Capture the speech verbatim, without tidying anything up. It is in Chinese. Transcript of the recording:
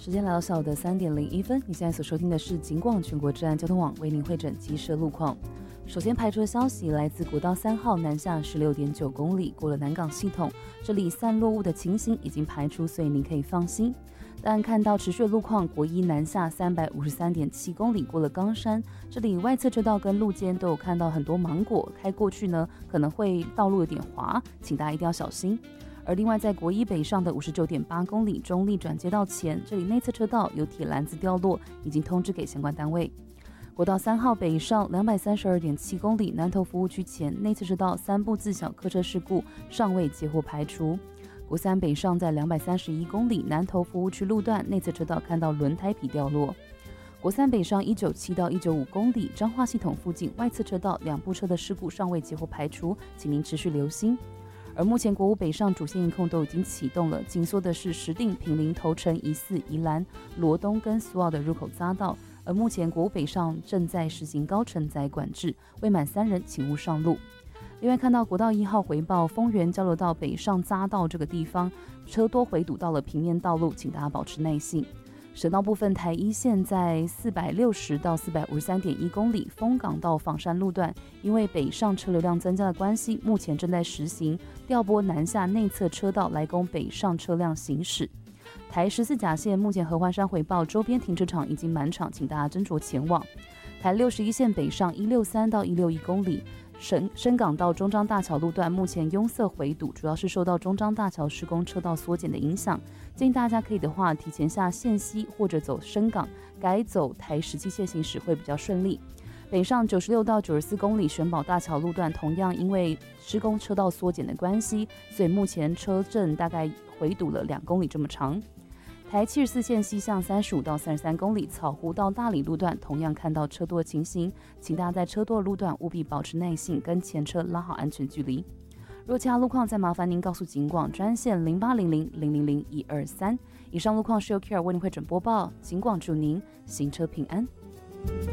时间来到下午的三点零一分，你现在所收听的是警广全国治安交通网为您会诊机车路况。首先排除的消息来自国道三号南下 十六点九公里，过了南港系统，这里散落物的情形已经排除，所以您可以放心。但看到持续的路况，国一南下 三百五十三点七公里，过了冈山，这里外侧车道跟路肩都有看到很多芒果，开过去呢可能会道路有点滑，请大家一定要小心。而另外在国一北上的 五十九点八公里中立转接道前，这里内侧车道有铁篮子掉落，已经通知给相关单位。国道三号北上 两百三十二点七公里，南投服务区前内侧车道三部自小客车事故尚未接获排除。国三北上在两百三十一公里，南投服务区路段内侧车道看到轮胎皮掉落。国三北上一百九十七到一百九十五公里，彰化系统附近外侧车道两部车的事故尚未接获排除，请您持续留心。而目前国五北上主线营控都已经启动了，紧缩的是石碇、坪林、头城、宜四、宜兰、罗东跟苏澳的入口匝道。而目前国五北上正在实行高承载管制，未满三人请勿上路。另外看到国道一号回报丰原交流道北上匝道这个地方车多回堵到了平面道路，请大家保持耐性。省道部分，台一线在四百六十到四百五十三点一公里，丰港到枋山路段，因为北上车流量增加的关系，目前正在实行调拨南下内侧车道来供北上车辆行驶。台十四甲线目前合欢山回报周边停车场已经满场，请大家斟酌前往。台六十一线北上一百六十三到一百六十一公里，深深港到中彰大桥路段目前拥塞回堵，主要是受到中彰大桥施工车道缩减的影响。建议大家可以的话，提前下线西或者走深港，改走台十七线行驶会比较顺利。北上九十六到九十四公里玄宝大桥路段，同样因为施工车道缩减的关系，所以目前车阵大概回堵了两公里这么长。台七十四线西向三十五到三十三公里，草湖到大理路段同样看到车多的情形，请大家在车多的路段务必保持耐性，跟前车拉好安全距离。若其他路况，再麻烦您告诉警广专线零八零零零零零一二三。以上路况是由 Care 为您会诊播报，警广祝您行车平安。